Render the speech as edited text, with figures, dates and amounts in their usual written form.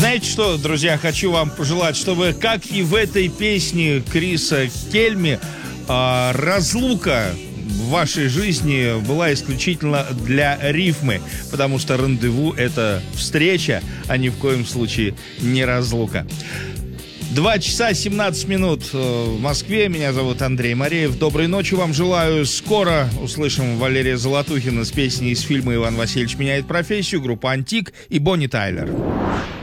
Знаете что, друзья, хочу вам пожелать, чтобы, как и в этой песне Криса Кельми, разлука в вашей жизни была исключительно для рифмы, потому что рандеву — это встреча, а ни в коем случае не разлука. 2 часа 17 минут в Москве. Меня зовут Андрей Мареев. Доброй ночи вам желаю. Скоро услышим Валерия Золотухина с песней из фильма «Иван Васильевич меняет профессию», группа «Антик» и Бонни Тайлер.